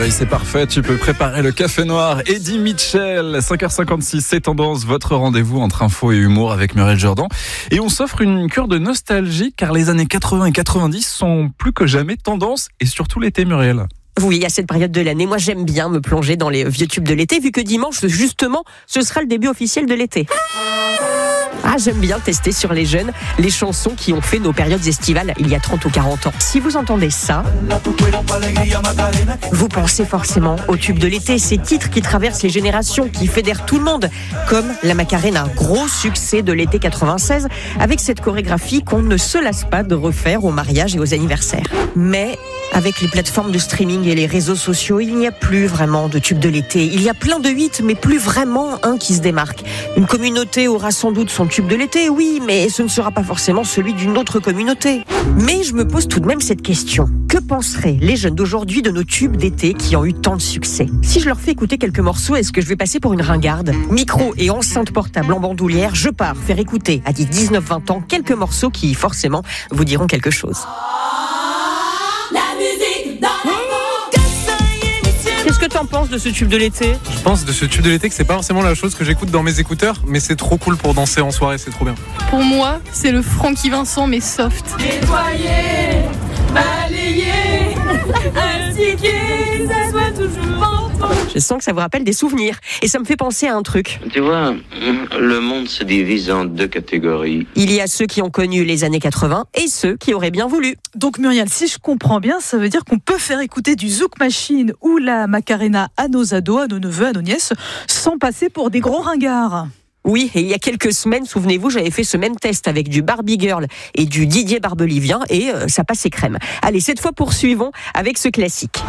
réveil, c'est parfait. Tu peux préparer le café noir. Eddie Mitchell, 5h56, c'est Tendance, votre rendez-vous entre info et humour avec Muriel Jourdan. Et on s'offre une cure de nostalgie car les années 80 et 90 sont plus que jamais tendance et surtout l'été, Muriel. Oui, à cette période de l'année, moi j'aime bien me plonger dans les vieux tubes de l'été vu que dimanche, justement, ce sera le début officiel de l'été. Ah, j'aime bien tester sur les jeunes les chansons qui ont fait nos périodes estivales il y a 30 ou 40 ans. Si vous entendez ça, vous pensez forcément aux tubes de l'été, ces titres qui traversent les générations, qui fédèrent tout le monde, comme la Macarena, gros succès de l'été 96, avec cette chorégraphie qu'on ne se lasse pas de refaire aux mariages et aux anniversaires. Mais avec les plateformes de streaming et les réseaux sociaux, il n'y a plus vraiment de tubes de l'été. Il y a plein de hits, mais plus vraiment un qui se démarque. Une communauté aura sans doute son tube de l'été, oui, mais ce ne sera pas forcément celui d'une autre communauté. Mais je me pose tout de même cette question. Que penseraient les jeunes d'aujourd'hui de nos tubes d'été qui ont eu tant de succès ? Si je leur fais écouter quelques morceaux, est-ce que je vais passer pour une ringarde ? Micro et enceinte portable en bandoulière, je pars faire écouter à 19-20 ans quelques morceaux qui, forcément, vous diront quelque chose. Qu'est-ce que tu en penses de ce tube de l'été ? Je pense de ce tube de l'été que c'est pas forcément la chose que j'écoute dans mes écouteurs, mais c'est trop cool pour danser en soirée, c'est trop bien. Pour moi, c'est le Francky Vincent mais soft. Nettoyer, balayer, instiquer, ça soit toujours en pause. Je sens que ça vous rappelle des souvenirs. Et ça me fait penser à un truc. Tu vois, le monde se divise en deux catégories. Il y a ceux qui ont connu les années 80 et ceux qui auraient bien voulu. Donc Muriel, si je comprends bien, ça veut dire qu'on peut faire écouter du Zouk Machine ou la Macarena à nos ados, à nos neveux, à nos nièces, sans passer pour des gros ringards. Oui, et il y a quelques semaines, souvenez-vous, j'avais fait ce même test avec du Barbie Girl et du Didier Barbelivien et ça passait crème. Allez, cette fois poursuivons avec ce classique.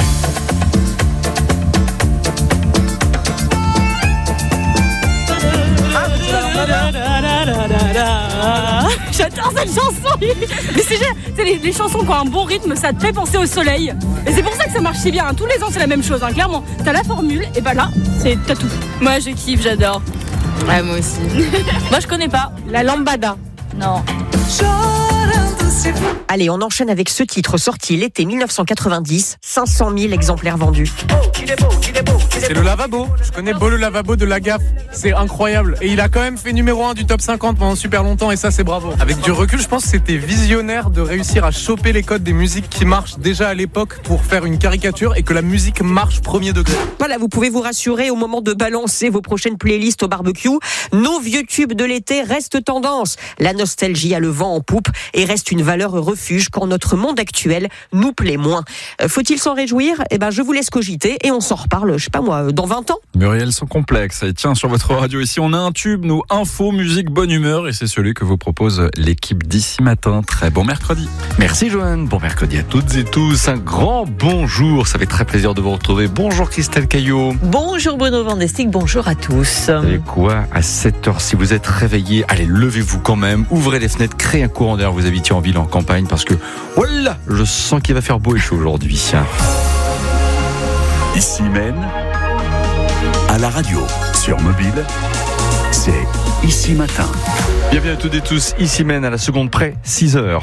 J'adore cette chanson. Mais c'est les chansons qui ont un bon rythme, ça te fait penser au soleil. Et c'est pour ça que ça marche si bien. Tous les ans, c'est la même chose. Clairement, t'as la formule, et bah là, t'as tout. Moi, je kiffe, j'adore. Ouais, moi aussi. Moi, je connais pas. La lambada. Non. Allez, on enchaîne avec ce titre sorti l'été 1990, 500 000 exemplaires vendus. C'est le lavabo, je connais Beau le lavabo de la Gaffe, c'est incroyable. Et il a quand même fait numéro 1 du top 50 pendant super longtemps et ça c'est bravo. Avec du recul, je pense que c'était visionnaire de réussir à choper les codes des musiques qui marchent déjà à l'époque pour faire une caricature et que la musique marche premier degré. Voilà, vous pouvez vous rassurer au moment de balancer vos prochaines playlists au barbecue. Nos vieux tubes de l'été restent tendance. La nostalgie a le vent en poupe et reste une valeur refuge quand notre monde actuel nous plaît moins. Faut-il s'en réjouir ? Eh ben, je vous laisse cogiter et on s'en reparle, je sais pas moi, dans 20 ans. Muriel, sans complexe. Et tiens, sur votre radio ici, on a un tube, nous, info, musique, bonne humeur. Et c'est celui que vous propose l'équipe d'ici matin. Très bon mercredi. Merci Joanne, bon mercredi à toutes et tous. Un grand bonjour, ça fait très plaisir de vous retrouver. Bonjour Christelle Caillot. Bonjour Bruno Vandestick, bonjour à tous. Et quoi, à 7h, si vous êtes réveillés, allez, levez-vous quand même, ouvrez les fenêtres, créez un courant d'air, vous habitez en ville, en campagne, parce que, voilà, je sens qu'il va faire beau et chaud aujourd'hui. Ici Maine, à la radio, sur mobile, c'est Ici Matin. Bienvenue à toutes et tous, ici Maine, à la seconde près, 6h.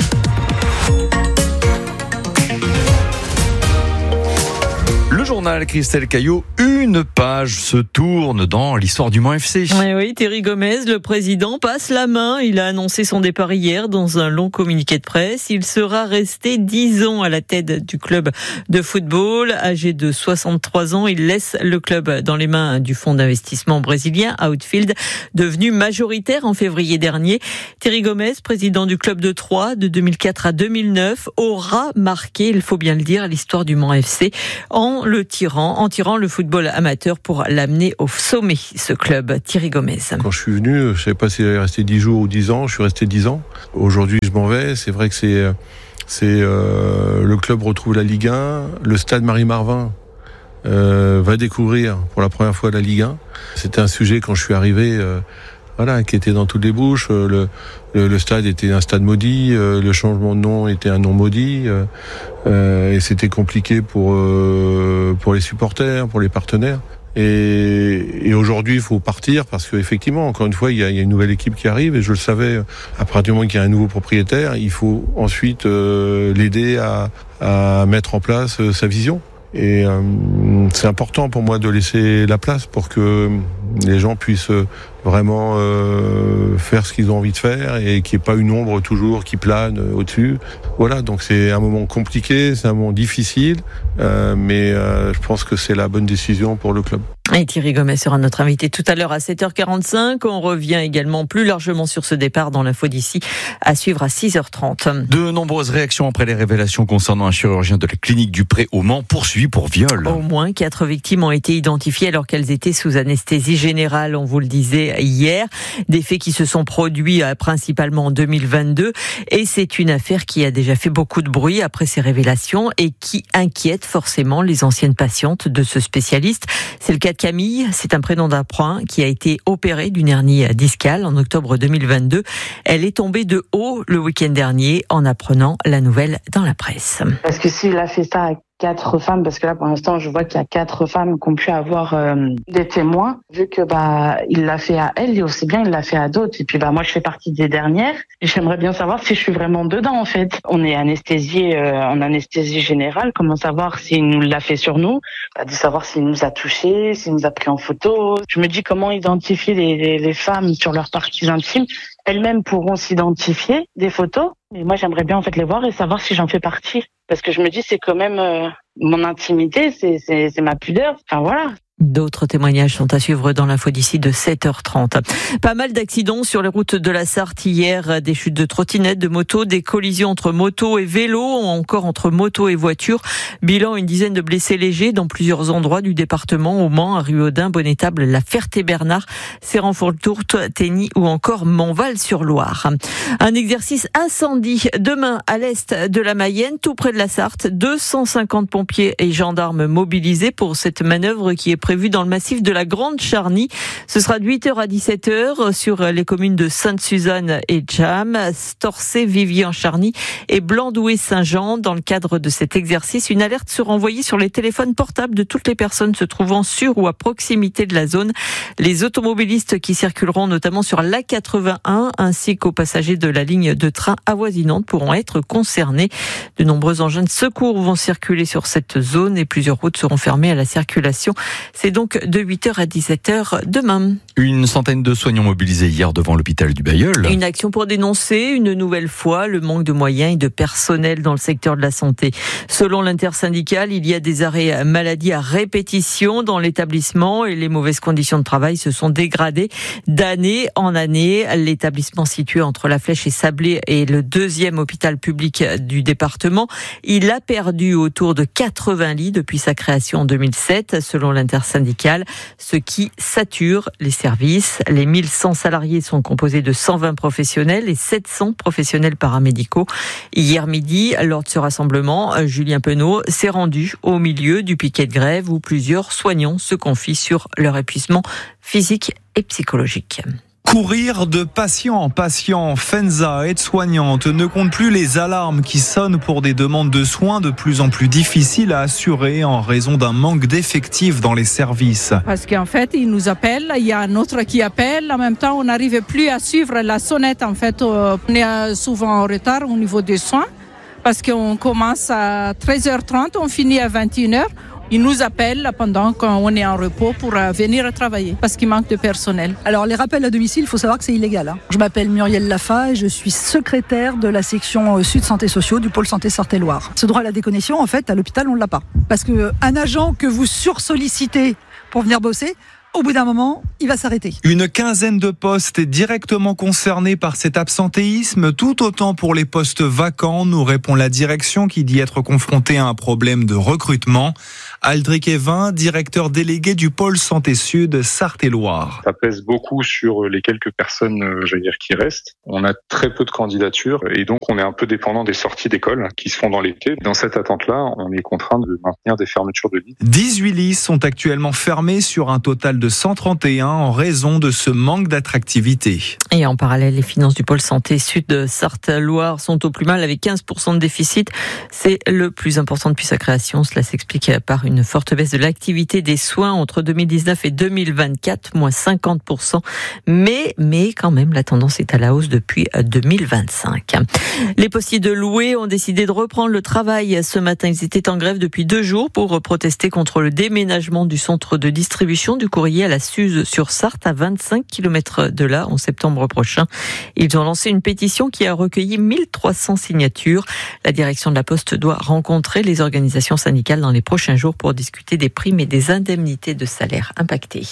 Le journal Christelle Caillot, une page se tourne dans l'histoire du Mans FC. Oui, Thierry Gomez, le président, passe la main. Il a annoncé son départ hier dans un long communiqué de presse. Il sera resté 10 ans à la tête du club de football. Âgé de 63 ans, il laisse le club dans les mains du fonds d'investissement brésilien Outfield, devenu majoritaire en février dernier. Thierry Gomez, président du club de Troyes de 2004 à 2009, aura marqué, il faut bien le dire, l'histoire du Mans FC en tirant le football amateur pour l'amener au sommet, ce club. Thierry Gomez. Quand je suis venu, je ne savais pas s'il allait rester 10 jours ou 10 ans, je suis resté 10 ans. Aujourd'hui, je m'en vais, c'est vrai que le club retrouve la Ligue 1, le stade Marie-Marvin va découvrir pour la première fois la Ligue 1. C'était un sujet quand je suis arrivé, qui était dans toutes les bouches. Le stade était un stade maudit, le changement de nom était un nom maudit, et c'était compliqué pour les supporters, pour les partenaires. Et aujourd'hui, il faut partir parce qu'effectivement, encore une fois, il y a une nouvelle équipe qui arrive et je le savais, à partir du moment qu'il y a un nouveau propriétaire, il faut ensuite l'aider à mettre en place sa vision. Et c'est important pour moi de laisser la place pour que les gens puissent vraiment faire ce qu'ils ont envie de faire et qu'il n'y ait pas une ombre toujours qui plane au-dessus. Voilà, donc c'est un moment compliqué, c'est un moment difficile, mais je pense que c'est la bonne décision pour le club. Et Thierry Gomez sera notre invité tout à l'heure à 7h45. On revient également plus largement sur ce départ dans l'info d'ici, à suivre à 6h30. De nombreuses réactions après les révélations concernant un chirurgien de la clinique du Pré au Mans poursuivi pour viol. Au moins 4 victimes ont été identifiées alors qu'elles étaient sous anesthésie générale, on vous le disait hier. Des faits qui se sont produits principalement en 2022. Et c'est une affaire qui a déjà fait beaucoup de bruit après ces révélations et qui inquiète forcément les anciennes patientes de ce spécialiste. C'est le cas de Camille, c'est un prénom d'appoint qui a été opérée d'une hernie discale en octobre 2022. Elle est tombée de haut le week-end dernier en apprenant la nouvelle dans la presse. Parce que s'il a fait ça à 4 femmes, parce que là pour l'instant je vois qu'il y a 4 femmes qui ont pu avoir des témoins, vu que il l'a fait à elle et aussi bien il l'a fait à d'autres. Et puis moi je fais partie des dernières et j'aimerais bien savoir si je suis vraiment dedans en fait. On est anesthésié en anesthésie générale, comment savoir s'il nous l'a fait sur nous, de savoir s'il nous a touchés, s'il nous a pris en photo. Je me dis comment identifier les femmes sur leurs parties intimes. Elles-mêmes pourront s'identifier des photos. Et moi, j'aimerais bien en fait les voir et savoir si j'en fais partie. Parce que je me dis, c'est quand même mon intimité, c'est ma pudeur. Enfin voilà. D'autres témoignages sont à suivre dans l'info d'ici de 7h30. Pas mal d'accidents sur les routes de la Sarthe hier, des chutes de trottinettes, de motos, des collisions entre motos et vélos, ou encore entre motos et voitures. Bilan, une dizaine de blessés légers dans plusieurs endroits du département, au Mans, à Ruaudin, Bonnetable, La Ferté-Bernard, Séranfort-Tourte, Tény ou encore Montval-sur-Loire. Un exercice incendie demain à l'est de la Mayenne, tout près de la Sarthe. 250 pompiers et gendarmes mobilisés pour cette manœuvre qui est prévu dans le massif de la Grande Charny. Ce sera de 8h à 17h sur les communes de Sainte-Suzanne et Cham, Storcé, Viviers-en-Charny et Blandouet-Saint-Jean. Dans le cadre de cet exercice, une alerte sera envoyée sur les téléphones portables de toutes les personnes se trouvant sur ou à proximité de la zone. Les automobilistes qui circuleront notamment sur l'A81 ainsi qu'aux passagers de la ligne de train avoisinante pourront être concernés. De nombreux engins de secours vont circuler sur cette zone et plusieurs routes seront fermées à la circulation. C'est donc de 8h à 17h demain. Une centaine de soignants mobilisés hier devant l'hôpital du Bailleul. Une action pour dénoncer une nouvelle fois le manque de moyens et de personnel dans le secteur de la santé. Selon l'intersyndicale, il y a des arrêts maladie à répétition dans l'établissement et les mauvaises conditions de travail se sont dégradées d'année en année. L'établissement situé entre La Flèche et Sablé est le deuxième hôpital public du département. Il a perdu autour de 80 lits depuis sa création en 2007, selon l'intersyndicale, ce qui sature les services. Les 1100 salariés sont composés de 120 professionnels et 700 professionnels paramédicaux. Hier midi, lors de ce rassemblement, Julien Penaud s'est rendu au milieu du piquet de grève où plusieurs soignants se confient sur leur épuisement physique et psychologique. Courir de patient en patient, Fenza, aide-soignante, ne compte plus les alarmes qui sonnent pour des demandes de soins de plus en plus difficiles à assurer en raison d'un manque d'effectifs dans les services. Parce qu'en fait, ils nous appellent, il y a un autre qui appelle, en même temps on n'arrive plus à suivre la sonnette. En fait, on est souvent en retard au niveau des soins parce qu'on commence à 13h30, on finit à 21h. Ils nous appellent pendant qu'on est en repos pour venir travailler parce qu'il manque de personnel. Alors les rappels à domicile, il faut savoir que c'est illégal. Je m'appelle Muriel Lafa et je suis secrétaire de la section Sud Santé Sociaux du pôle Santé Sarthe-et-Loire. Ce droit à la déconnexion, en fait, à l'hôpital, on ne l'a pas. Parce qu'un agent que vous sursollicitez pour venir bosser, au bout d'un moment, il va s'arrêter. Une quinzaine de postes est directement concernée par cet absentéisme, tout autant pour les postes vacants, nous répond la direction qui dit être confrontée à un problème de recrutement. Aldric Evin, directeur délégué du pôle Santé Sud Sarthe-et-Loire. Ça pèse beaucoup sur les quelques personnes, qui restent. On a très peu de candidatures et donc on est un peu dépendant des sorties d'école qui se font dans l'été. Dans cette attente-là, on est contraint de maintenir des fermetures de lits. 18 lits sont actuellement fermés sur un total de de 131 en raison de ce manque d'attractivité. Et en parallèle, les finances du pôle santé sud de Sarthe-Loire sont au plus mal avec 15% de déficit. C'est le plus important depuis sa création. Cela s'explique par une forte baisse de l'activité des soins entre 2019 et 2024, moins 50%. Mais quand même, la tendance est à la hausse depuis 2025. Les postiers de Loué ont décidé de reprendre le travail ce matin. Ils étaient en grève depuis 2 jours pour protester contre le déménagement du centre de distribution du courrier à la Suze sur Sarthe, à 25 km de là, en septembre prochain. Ils ont lancé une pétition qui a recueilli 1300 signatures. La direction de la Poste doit rencontrer les organisations syndicales dans les prochains jours pour discuter des primes et des indemnités de salaire impactées.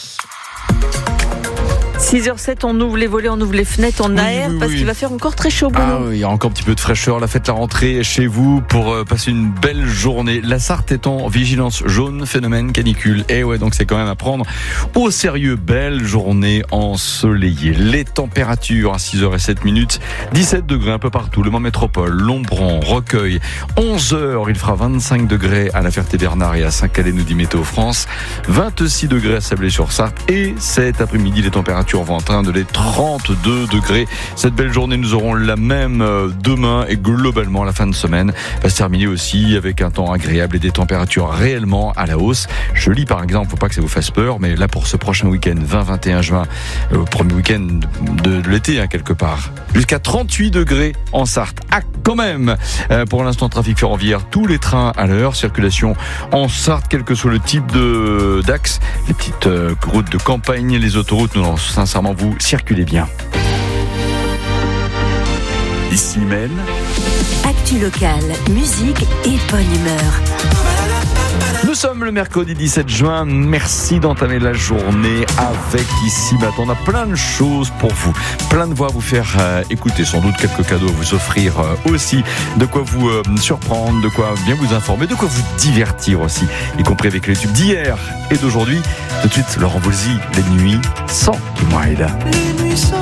6h07, on ouvre les volets, on ouvre les fenêtres, on aère parce qu'il va faire encore très chaud. Il y a encore un petit peu de fraîcheur. La fête, la rentrée chez vous pour passer une belle journée. La Sarthe est en vigilance jaune, phénomène canicule. Et ouais, donc c'est quand même à prendre au sérieux. Belle journée ensoleillée. Les températures à 6h07, 17 degrés un peu partout. Le Mans Métropole, Lombron, Recueil. 11h, il fera 25 degrés à la Ferté-Bernard et à Saint-Calais, nous dit Météo France. 26 degrés à Sablé-sur-Sarthe. Et cet après-midi, les températures vont atteindre les 32 degrés. Cette belle journée, nous aurons la même demain et globalement la fin de semaine va se terminer aussi avec un temps agréable et des températures réellement à la hausse. Je lis par exemple, faut pas que ça vous fasse peur, mais là pour ce prochain week-end, 20-21 juin, premier week-end de l'été quelque part, jusqu'à 38 degrés en Sarthe. Ah, quand même. Pour l'instant, trafic ferroviaire, tous les trains à l'heure, circulation en Sarthe, quel que soit le type d'axe, les petites routes de campagne, les autoroutes, nous sincèrement, vous circulez bien. Ici Maine. Actu locale, musique et bonne humeur. Nous sommes le mercredi 17 juin. Merci d'entamer la journée avec Ici Matin. On a plein de choses pour vous, plein de voix à vous faire écouter, sans doute quelques cadeaux à vous offrir aussi, de quoi vous surprendre, de quoi bien vous informer, de quoi vous divertir aussi, y compris avec les tubes d'hier et d'aujourd'hui. Tout de suite, Laurent Voulzy, Les Nuits sans Moaïda. Les nuits sans